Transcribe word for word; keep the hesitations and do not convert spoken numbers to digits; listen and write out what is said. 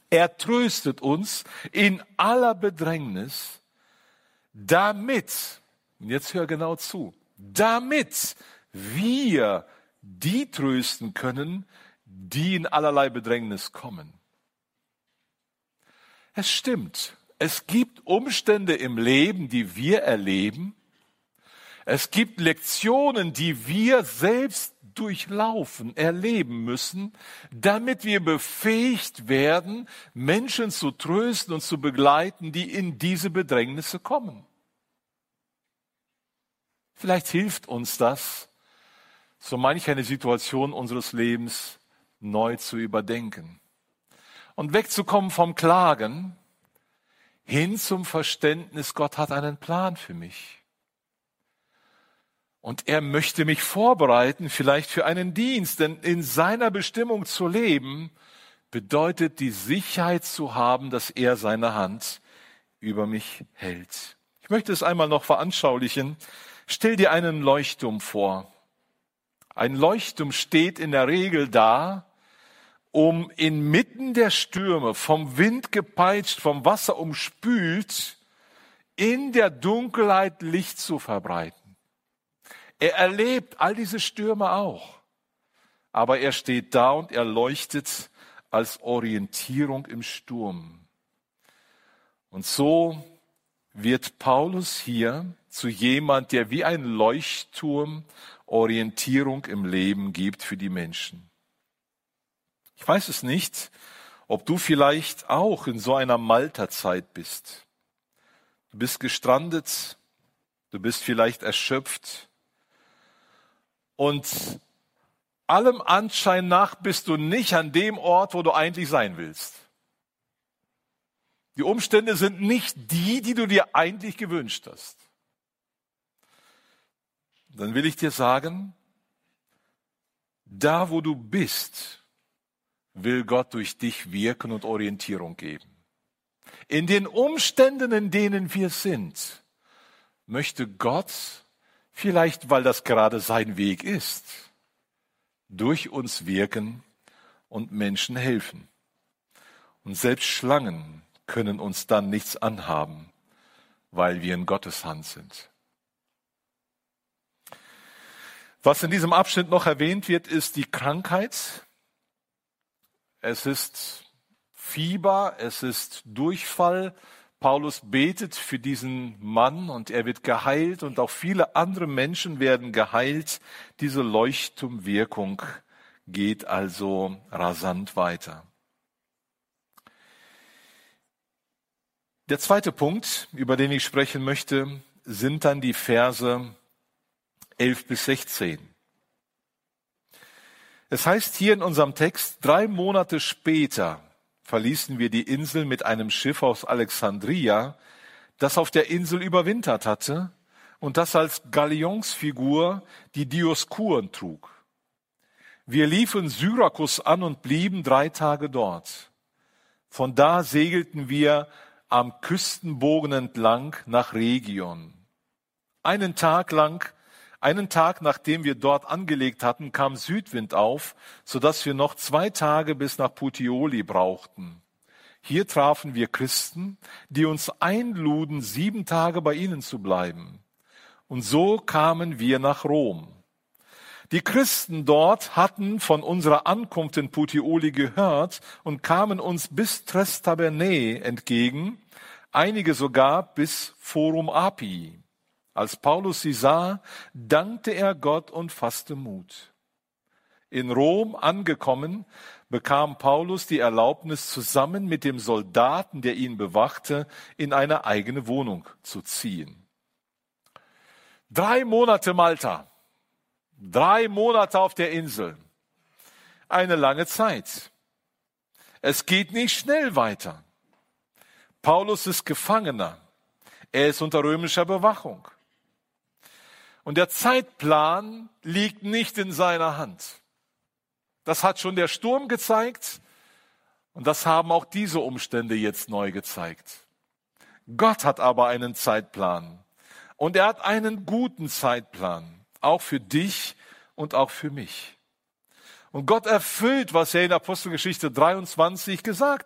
Er tröstet uns in aller Bedrängnis, damit, und jetzt hör genau zu, damit wir die trösten können, die in allerlei Bedrängnis kommen. Es stimmt, es gibt Umstände im Leben, die wir erleben. Es gibt Lektionen, die wir selbst durchlaufen, erleben müssen, damit wir befähigt werden, Menschen zu trösten und zu begleiten, die in diese Bedrängnisse kommen. Vielleicht hilft uns das, so manch eine Situation unseres Lebens neu zu überdenken und wegzukommen vom Klagen hin zum Verständnis, Gott hat einen Plan für mich. Und er möchte mich vorbereiten, vielleicht für einen Dienst, denn in seiner Bestimmung zu leben, bedeutet die Sicherheit zu haben, dass er seine Hand über mich hält. Ich möchte es einmal noch veranschaulichen. Stell dir einen Leuchtturm vor. Ein Leuchtturm steht in der Regel da, um inmitten der Stürme, vom Wind gepeitscht, vom Wasser umspült, in der Dunkelheit Licht zu verbreiten. Er erlebt all diese Stürme auch, aber er steht da und er leuchtet als Orientierung im Sturm. Und so wird Paulus hier zu jemand, der wie ein Leuchtturm Orientierung im Leben gibt für die Menschen. Ich weiß es nicht, ob du vielleicht auch in so einer Malterzeit bist. Du bist gestrandet, du bist vielleicht erschöpft und allem Anschein nach bist du nicht an dem Ort, wo du eigentlich sein willst. Die Umstände sind nicht die, die du dir eigentlich gewünscht hast. Dann will ich dir sagen, da wo du bist, will Gott durch dich wirken und Orientierung geben. In den Umständen, in denen wir sind, möchte Gott, vielleicht weil das gerade sein Weg ist, durch uns wirken und Menschen helfen. Und selbst Schlangen können uns dann nichts anhaben, weil wir in Gottes Hand sind. Was in diesem Abschnitt noch erwähnt wird, ist die Krankheit. Es ist Fieber, es ist Durchfall. Paulus betet für diesen Mann und er wird geheilt und auch viele andere Menschen werden geheilt. Diese Leuchtturmwirkung geht also rasant weiter. Der zweite Punkt, über den ich sprechen möchte, sind dann die Verse elf bis sechzehn. Es heißt hier in unserem Text, drei Monate später verließen wir die Insel mit einem Schiff aus Alexandria, das auf der Insel überwintert hatte und das als Galionsfigur die Dioskuren trug. Wir liefen Syrakus an und blieben drei Tage dort. Von da segelten wir am Küstenbogen entlang nach Rhegion. Einen Tag lang Einen Tag, nachdem wir dort angelegt hatten, kam Südwind auf, sodass wir noch zwei Tage bis nach Puteoli brauchten. Hier trafen wir Christen, die uns einluden, sieben Tage bei ihnen zu bleiben. Und so kamen wir nach Rom. Die Christen dort hatten von unserer Ankunft in Puteoli gehört und kamen uns bis Tres Tabernae entgegen, einige sogar bis Forum Apii. Als Paulus sie sah, dankte er Gott und fasste Mut. In Rom angekommen, bekam Paulus die Erlaubnis, zusammen mit dem Soldaten, der ihn bewachte, in eine eigene Wohnung zu ziehen. Drei Monate Malta, drei Monate auf der Insel, eine lange Zeit. Es geht nicht schnell weiter. Paulus ist Gefangener, er ist unter römischer Bewachung. Und der Zeitplan liegt nicht in seiner Hand. Das hat schon der Sturm gezeigt und das haben auch diese Umstände jetzt neu gezeigt. Gott hat aber einen Zeitplan und er hat einen guten Zeitplan, auch für dich und auch für mich. Und Gott erfüllt, was er in Apostelgeschichte dreiundzwanzig gesagt